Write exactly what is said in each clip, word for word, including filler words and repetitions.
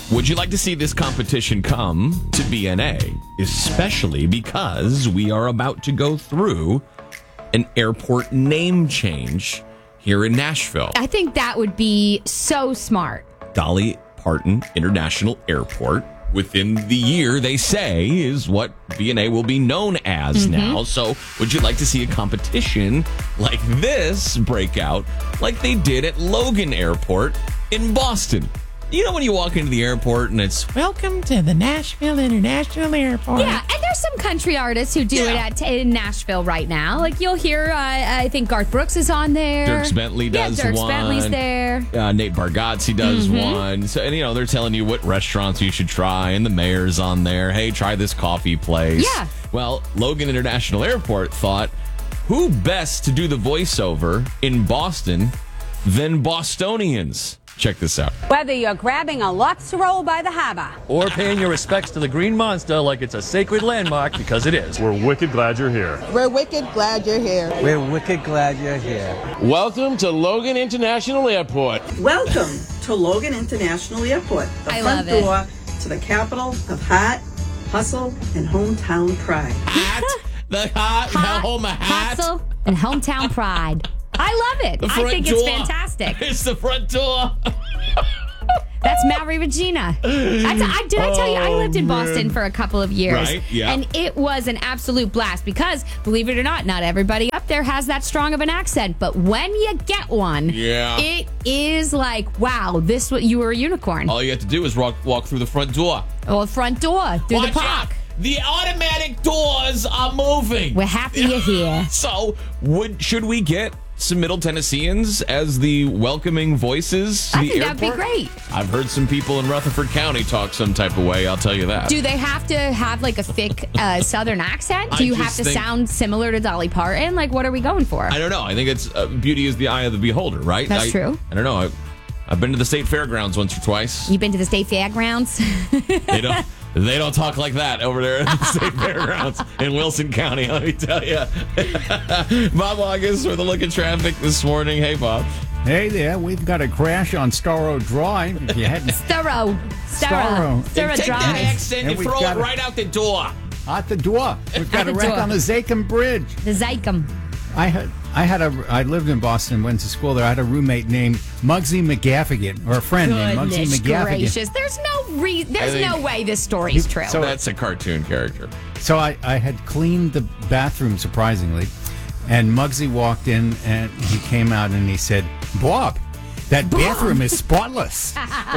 Would you like to see this competition come to B N A? Especially because we are about to go through an airport name change here in Nashville. I think that would be so smart. Dolly Parton International Airport, within the year, they say, is what B N A will be known as mm-hmm. now. So would you like to see a competition like this break out like they did at Logan Airport in Boston? You know when you walk into the airport and it's, welcome to the Nashville International Airport. Yeah, and there's some country artists who do yeah. it at in Nashville right now. Like you'll hear, uh, I think Garth Brooks is on there. Dierks Bentley does yeah, Dierks one. Bentley's there. Uh, Nate Bargatze does mm-hmm. one. So, and you know, they're telling you what restaurants you should try, and the mayor's on there. Hey, try this coffee place. Yeah. Well, Logan International Airport thought, who best to do the voiceover in Boston than Bostonians? Check this out. Whether you're grabbing a lobster roll by the harbor or paying your respects to the Green Monster like it's a sacred landmark, because it is. We're wicked glad you're here. We're wicked glad you're here. We're wicked glad you're here. Welcome to Logan International Airport. Welcome to Logan International Airport, the I front love door it. to the capital of heart, hustle, and hometown pride. Hat? The hat? Hot, home a hat? Hustle, and hometown pride. I love it. I think door. it's fantastic. It's the front door. That's Mallory Regina. That's, I, did I tell you, I lived in man. Boston for a couple of years. Right, yeah. And it was an absolute blast because, believe it or not, not everybody up there has that strong of an accent. But when you get one, yeah. it is like, wow, this you were a unicorn. All you have to do is walk, walk through the front door. Well, front door, through Watch the out. park. The automatic doors are moving. We're happy you're here. So, would should we get some Middle Tennesseans as the welcoming voices to I the think airport? that'd be great. I've heard some people in Rutherford County talk some type of way, I'll tell you that. Do they have to have like a thick uh, Southern accent? Do I you just have to think- sound similar to Dolly Parton? Like, what are we going for? I don't know. I think it's uh, beauty is the eye of the beholder, right? That's I, true. I don't know. I, I've been to the state fairgrounds once or twice. You've been to the state fairgrounds? They don't. They don't talk like that over there at the state fairgrounds in Wilson County, let me tell you. Bob August with a look at traffic this morning. Hey, Bob. Hey there, we've got a crash on Starro Drive. If you hadn't Starro. Starro. Starro. Starro Take Drive. that accent and, And we've throw it got a- right out the door. At the door, we've got At a the wreck door. on the Zakim Bridge. The Zykem. I had I had a I lived in Boston, went to school there. I had a roommate named Muggsy McGaffigan, or a friend named Muggsy Goodness McGaffigan. gracious. There's no re- There's think- no way this story's true. So- That's a cartoon character. So I, I had cleaned the bathroom, surprisingly, and Muggsy walked in and he came out and he said, "Bob, that bathroom is spotless."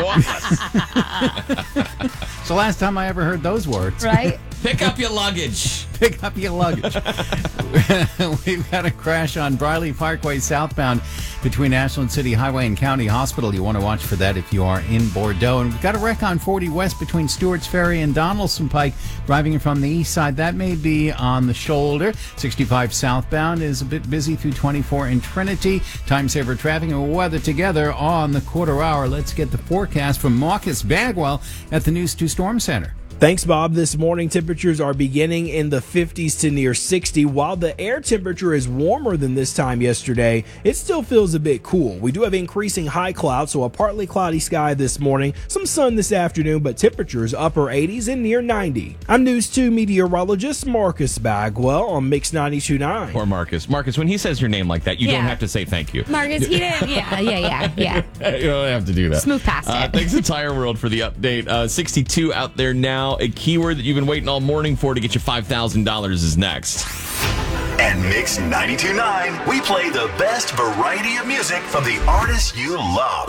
It's the last time I ever heard those words. right? Pick up your luggage. Pick up your luggage. We've got a crash on Briley Parkway southbound between Ashland City Highway and County Hospital. You want to watch for that if you are in Bordeaux. And we've got a wreck on forty West between Stewart's Ferry and Donaldson Pike, driving from the east side. That may be on the shoulder. sixty-five southbound is a bit busy through twenty-four in Trinity. Time saver traffic and weather together on the quarter hour. Let's get the forecast from Marcus Bagwell at the News two Storm Center. Thanks, Bob. This morning, temperatures are beginning in the fifties to near sixty. While the air temperature is warmer than this time yesterday, it still feels a bit cool. We do have increasing high clouds, so a partly cloudy sky this morning, some sun this afternoon, but temperatures upper eighties and near ninety. I'm News two meteorologist Marcus Bagwell on Mix ninety-two point nine. Or Marcus. Marcus, when he says your name like that, you Yeah. don't have to say thank you. Marcus, he didn't. Yeah, yeah, yeah, yeah. You don't have to do that. Smooth past Uh, it. thanks to Tire World for the update. Uh, sixty-two out there now. A keyword that you've been waiting all morning for to get you five thousand dollars is next. And Mix ninety-two point nine, we play the best variety of music from the artists you love.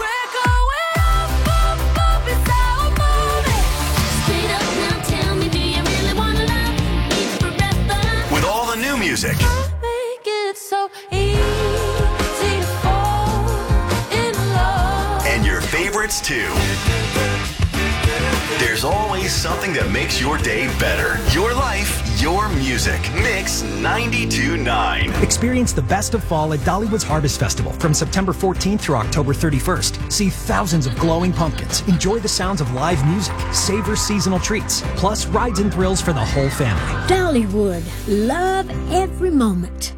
With all the new music. And your favorites too. There's always something that makes your day better. Your life, your music. Mix ninety-two point nine. Experience the best of fall at Dollywood's Harvest Festival from September fourteenth through October thirty-first. See thousands of glowing pumpkins, enjoy the sounds of live music, savor seasonal treats, plus rides and thrills for the whole family. Dollywood, love every moment.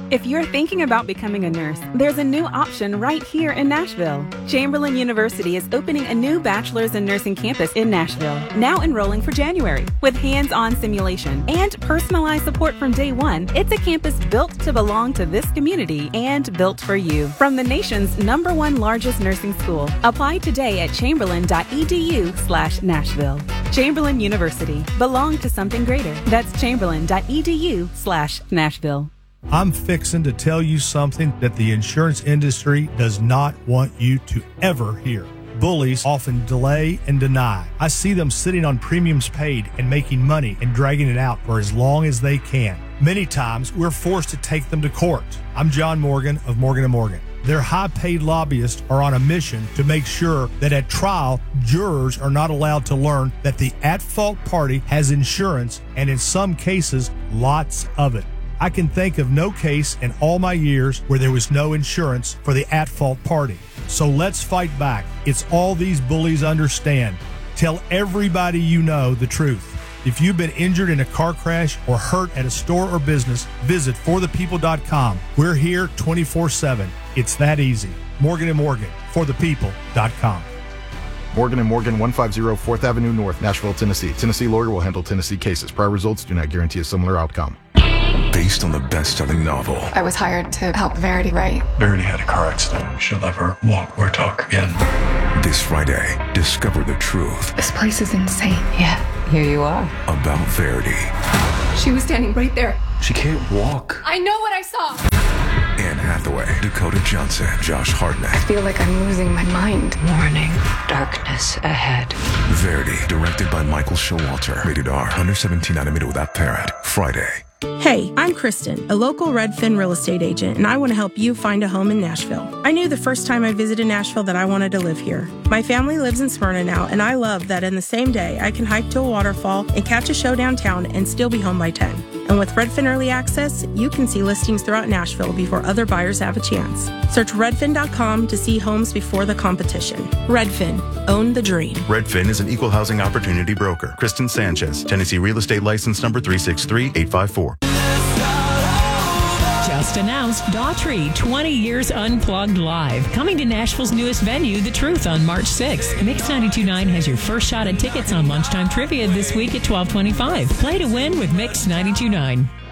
If you're thinking about becoming a nurse, there's a new option right here in Nashville. Chamberlain University is opening a new bachelor's in nursing campus in Nashville, now enrolling for January. With hands-on simulation and personalized support from day one, it's a campus built to belong to this community and built for you. From the nation's number one largest nursing school, apply today at chamberlain.edu slash Nashville. Chamberlain University. Belong to something greater. That's chamberlain.edu slash Nashville. I'm fixing to tell you something that the insurance industry does not want you to ever hear. Bullies often delay and deny. I see them sitting on premiums paid and making money and dragging it out for as long as they can. Many times, we're forced to take them to court. I'm John Morgan of Morgan and Morgan. Their high-paid lobbyists are on a mission to make sure that at trial, jurors are not allowed to learn that the at-fault party has insurance, and in some cases, lots of it. I can think of no case in all my years where there was no insurance for the at-fault party. So let's fight back. It's all these bullies understand. Tell everybody you know the truth. If you've been injured in a car crash or hurt at a store or business, visit for the people dot com. We're here twenty-four seven. It's that easy. Morgan and Morgan, for the people dot com. Morgan and Morgan, one fifty Fourth Avenue North, Nashville, Tennessee. Tennessee lawyer will handle Tennessee cases. Prior results do not guarantee a similar outcome. Based on the best-selling novel. I was hired to help Verity write. Verity had a car accident. She'll never walk or talk again. This Friday, discover the truth. This place is insane. Yeah, here you are. About Verity. She was standing right there. She can't walk. I know what I saw. Anne Hathaway, Dakota Johnson, Josh Hartnett. I feel like I'm losing my mind. Warning, darkness ahead. Verity, directed by Michael Showalter. Rated R, under seventeen, not admitted without parent. Friday. Hey, I'm Kristen, a local Redfin real estate agent, and I want to help you find a home in Nashville. I knew the first time I visited Nashville that I wanted to live here. My family lives in Smyrna now, and I love that in the same day I can hike to a waterfall and catch a show downtown and still be home by ten. And with Redfin Early Access, you can see listings throughout Nashville before other buyers have a chance. Search redfin dot com to see homes before the competition. Redfin, own the dream. Redfin is an equal housing opportunity broker. Kristen Sanchez, Tennessee Real Estate License Number three six three eight five four. Just announced Daughtry twenty Years Unplugged Live. Coming to Nashville's newest venue, The Truth, on March sixth. Mix ninety-two point nine has your first shot at tickets on Lunchtime Trivia this week at twelve twenty-five. Play to win with Mix ninety-two point nine.